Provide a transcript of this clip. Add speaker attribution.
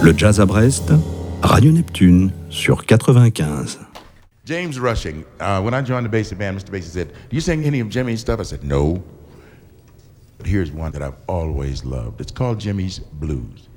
Speaker 1: Le jazz à Brest, Radio Neptune sur 95.
Speaker 2: James Rushing, when I joined the Basie band, Mr. Basie said, "Do you sing any of Jimmy's stuff?" I said, "No. But here's one that I've always loved. It's called Jimmy's Blues."